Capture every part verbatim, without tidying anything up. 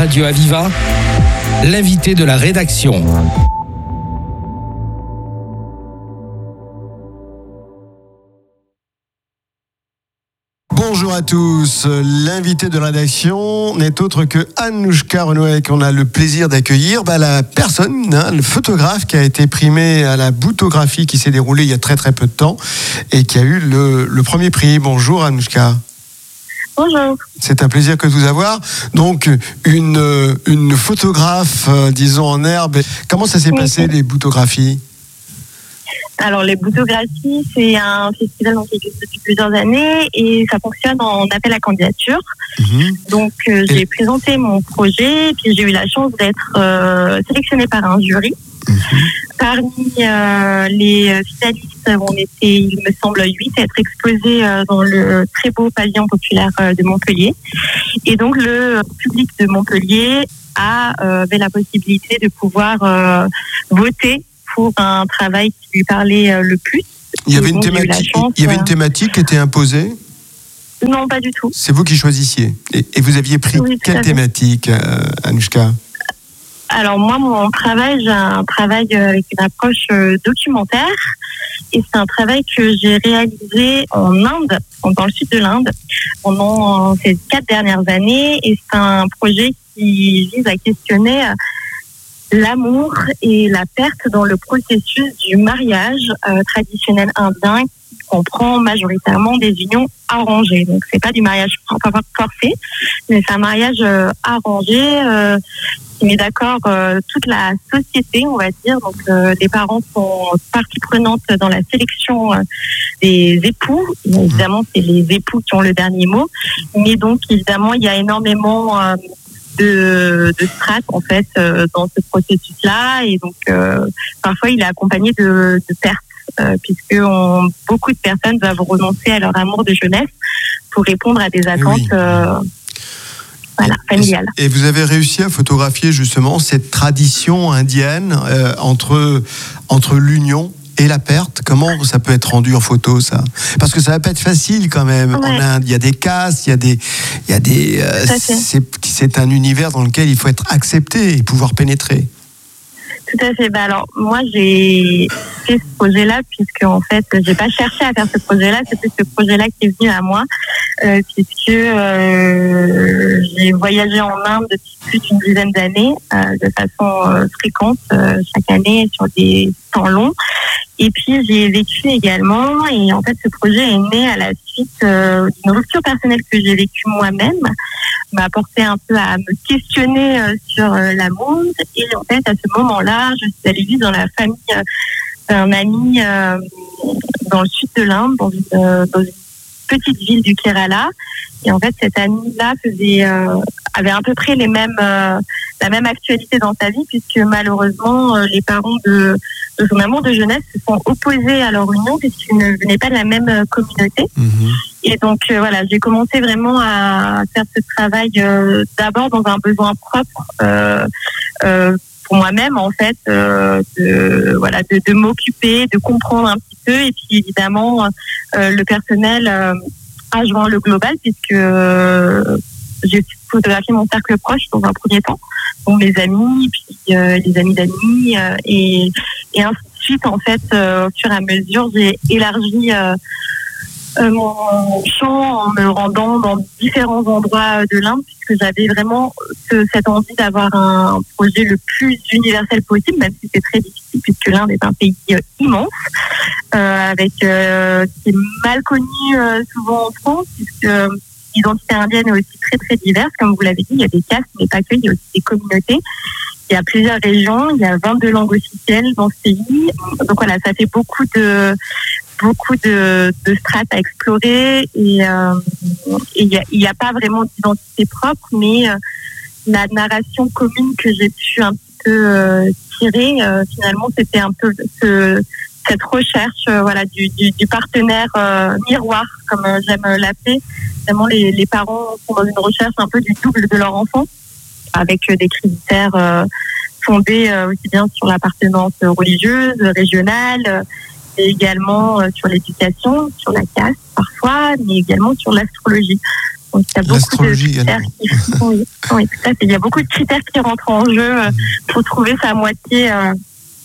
Radio Aviva, l'invité de la rédaction. Bonjour à tous, l'invité de la rédaction n'est autre que Anouchka Renouet, qu'on a le plaisir d'accueillir. Bah, la personne, hein, le photographe qui a été primé à la boutographie qui s'est déroulée il y a très très peu de temps et qui a eu le, le premier prix. Bonjour Anouchka. Bonjour. C'est un plaisir que de vous avoir. Donc une, une photographe, euh, disons en herbe. Comment ça s'est oui. passé les boutographies ? Alors, les boutographies, c'est un festival qui existe depuis plusieurs années et ça fonctionne en appel à candidature. Mmh. Donc, euh, j'ai et... présenté mon projet et puis j'ai eu la chance d'être euh, sélectionnée par un jury. Mmh. Parmi euh, les finalistes, on était, il me semble, huit à être exposés euh, dans le très beau pavillon populaire euh, de Montpellier. Et donc, le public de Montpellier a, euh, avait la possibilité de pouvoir euh, voter pour un travail qui lui parlait le plus. Il y avait, une thématique, chance, il y avait une thématique qui était imposée ? Non, pas du tout. C'est vous qui choisissiez. Et, et vous aviez pris oui, quelle thématique, euh, Anouchka ? Alors moi, mon travail, j'ai un travail avec une approche documentaire. Et c'est un travail que j'ai réalisé en Inde, dans le sud de l'Inde, pendant ces quatre dernières années. Et c'est un projet qui vise à questionner l'amour et la perte dans le processus du mariage euh, traditionnel indien qui comprend majoritairement des unions arrangées. Donc c'est pas du mariage forcé, mais c'est un mariage euh, arrangé euh, qui met d'accord euh, toute la société, on va dire. Donc euh, les parents sont partie prenante dans la sélection euh, des époux. Et évidemment, c'est les époux qui ont le dernier mot. Mais donc évidemment, il y a énormément euh, de, de strates en fait euh, dans ce processus-là et donc euh, parfois il est accompagné de, de pertes euh, puisque on, beaucoup de personnes doivent renoncer à leur amour de jeunesse pour répondre à des attentes oui. euh, voilà, familiales. Et vous avez réussi à photographier justement cette tradition indienne euh, entre entre l'union et la perte. Comment ça peut être rendu en photo, ça ? Parce que ça va pas être facile quand même. Ouais. En Inde, il y a des castes, il y a des, il y a des. Euh, c'est, c'est un univers dans lequel il faut être accepté et pouvoir pénétrer. Tout à fait. Bah alors moi j'ai fait ce projet-là puisque en fait j'ai pas cherché à faire ce projet-là, c'est plus ce projet-là qui est venu à moi euh, puisque euh, j'ai voyagé en Inde depuis plus d'une dizaine d'années euh, de façon euh, fréquente euh, chaque année sur des temps longs. Et puis j'ai vécu également et en fait ce projet est né à la suite euh, d'une rupture personnelle que j'ai vécue moi-même, m'a apporté un peu à me questionner euh, sur euh, l'amour et en fait à ce moment-là je suis allée vivre dans la famille euh, d'un ami euh, dans le sud de l'Inde, dans une, euh, dans une petite ville du Kerala et en fait cet ami-là faisait euh, avait à peu près les mêmes euh, la même actualité dans sa vie puisque malheureusement euh, les parents de de son amour de jeunesse se sont opposés à leur union puisqu'ils ne venaient pas de la même euh, communauté. Mmh. Et donc euh, voilà, j'ai commencé vraiment à faire ce travail euh, d'abord dans un besoin propre euh, euh, pour moi-même en fait, euh, de voilà, de, de m'occuper, de comprendre un petit peu et puis évidemment euh, le personnel euh, a joint le global puisque euh, j'ai photographié mon cercle proche dans un premier temps, donc mes amis, puis euh, les amis d'amis, euh, et, et ainsi de suite. En fait, euh, au fur et à mesure, j'ai élargi euh, euh, mon champ en me rendant dans différents endroits de l'Inde, puisque j'avais vraiment ce, cette envie d'avoir un projet le plus universel possible, même si c'est très difficile, puisque l'Inde est un pays euh, immense, euh, avec euh, qui est mal connu euh, souvent en France, puisque l'identité indienne est aussi très très diverse, comme vous l'avez dit, il y a des castes, mais pas que, il y a aussi des communautés. Il y a plusieurs régions, il y a vingt-deux langues officielles dans ce pays. Donc voilà, ça fait beaucoup de beaucoup de, de strates à explorer et euh, il n'y a, il y a pas vraiment d'identité propre, mais euh, la narration commune que j'ai pu un petit peu euh, tirer, euh, finalement, c'était un peu ce cette recherche euh, voilà du, du, du partenaire euh, miroir, comme euh, j'aime l'appeler. Évidemment, les, les parents sont dans une recherche un peu du double de leur enfant, avec euh, des critères euh, fondés euh, aussi bien sur l'appartenance religieuse, régionale, euh, et également euh, sur l'éducation, sur la caste parfois, mais également sur l'astrologie. Donc, il y a beaucoup L'astrologie de critères également. qui, oui, oui, tout à fait. Il y a beaucoup de critères qui rentrent en jeu euh, pour trouver sa moitié. Euh,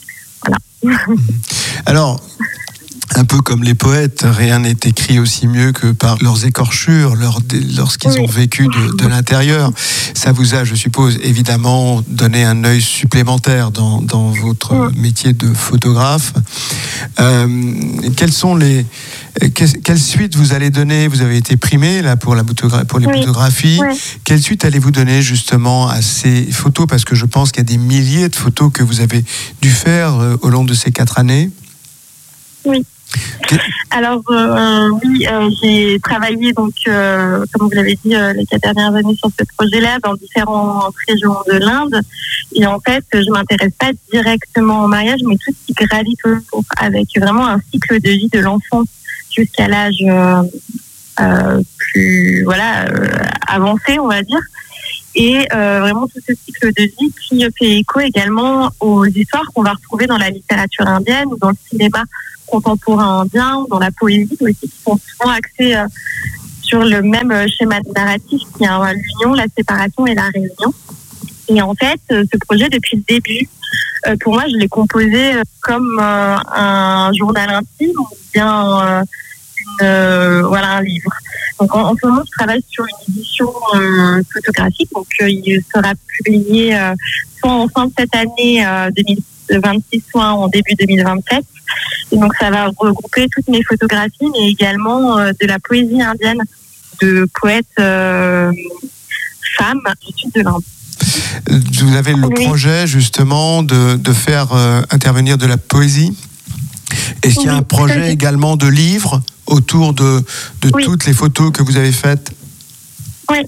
voilà. Alors, un peu comme les poètes, rien n'est écrit aussi mieux que par leurs écorchures, leur, lorsqu'ils Oui. ont vécu de, de l'intérieur. Ça vous a, je suppose, évidemment donné un œil supplémentaire dans, dans votre Oui. métier de photographe. Euh, quelles sont les... Quelle, quelle suite vous allez donner? Vous avez été primé là, pour, la photogra- pour les Oui. photographies. Oui. Quelle suite allez-vous donner justement à ces photos? Parce que je pense qu'il y a des milliers de photos que vous avez dû faire euh, au long de ces quatre années. Oui. Alors euh, oui, euh, j'ai travaillé donc, euh, comme vous l'avez dit, euh, les quatre dernières années sur ce projet-là dans différentes régions de l'Inde. Et en fait, je m'intéresse pas directement au mariage, mais tout ce qui gravite autour, avec vraiment un cycle de vie de l'enfant jusqu'à l'âge euh, euh, plus voilà euh, avancé, on va dire. Et euh, vraiment tout ce cycle de vie qui fait écho également aux histoires qu'on va retrouver dans la littérature indienne ou dans le cinéma contemporain indien, dans la poésie aussi, qui sont souvent axés euh, sur le même schéma narratif qui est euh, l'union, la séparation et la réunion. Et en fait, euh, ce projet, depuis le début, euh, pour moi, je l'ai composé euh, comme euh, un journal intime ou bien euh, une, euh, voilà, un livre. Donc en, en ce moment, je travaille sur une édition euh, photographique, donc euh, il sera publié euh, soit en fin de cette année euh, deux mille vingt-six, soit en début deux mille vingt-sept. Et donc ça va regrouper toutes mes photographies, mais également euh, de la poésie indienne, de poètes euh, femmes du sud de l'Inde. Vous avez le Oui. projet justement de, de faire euh, intervenir de la poésie. Est-ce qu'il y a Oui, un projet oui. également de livre autour de, de Oui. toutes les photos que vous avez faites? Oui.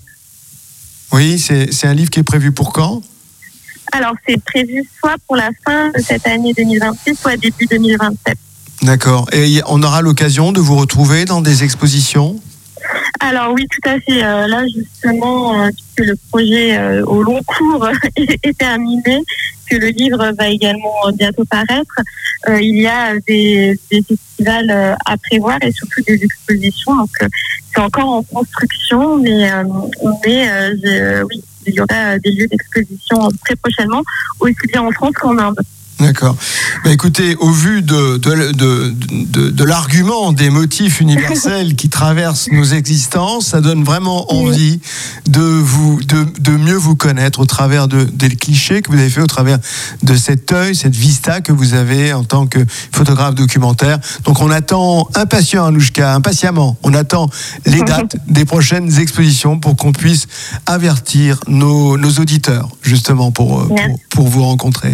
Oui, c'est, c'est un livre qui est prévu pour quand? Alors c'est prévu soit pour la fin de cette année deux mille vingt-six, soit début deux mille vingt-sept. D'accord. Et y- on aura l'occasion de vous retrouver dans des expositions? Alors oui, tout à fait. Euh, là, justement, euh, puisque le projet euh, au long cours est, est terminé, que le livre va également euh, bientôt paraître, euh, il y a des, des festivals euh, à prévoir et surtout des expositions. Donc, euh, c'est encore en construction, mais, euh, mais euh, je- oui, il y aura des lieux d'exposition très prochainement, aussi bien en France qu'en Inde. D'accord. Bah, écoutez, au vu de, de, de, de, de l'argument des motifs universels qui traversent nos existences, ça donne vraiment envie de, vous, de, de mieux vous connaître au travers de, des clichés que vous avez fait, au travers de cet œil, cette vista que vous avez en tant que photographe documentaire. Donc on attend impatient, Anouchka, impatiemment, on attend les dates des prochaines expositions pour qu'on puisse avertir nos, nos auditeurs, justement, pour, pour, pour vous rencontrer.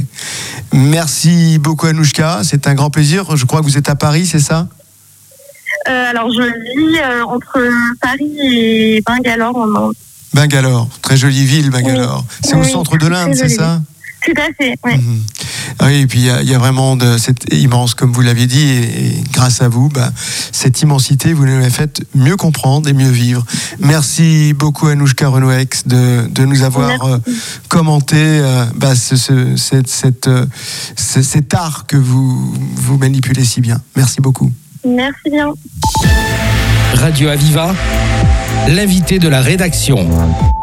Merci beaucoup Anouchka, c'est un grand plaisir. Je crois que vous êtes à Paris, c'est ça? Euh, alors je vis euh, entre Paris et Bangalore en Inde. Bangalore, très jolie ville Bangalore. Oui. C'est au Oui, centre de l'Inde, très c'est jolie. ça? Tout à fait, oui. Mmh. Ah oui, et puis il y, a- il y a vraiment de, c'est immense, comme vous l'aviez dit, et, et grâce à vous, bah, cette immensité, vous nous l'avez fait mieux comprendre et mieux vivre. Merci beaucoup Anouchka Renouex de, de nous avoir euh, commenté euh, bah, ce, ce, cette, cette, euh, ce- cet art que vous, vous manipulez si bien. Merci beaucoup. Merci bien. Radio Aviva, l'invité de la rédaction.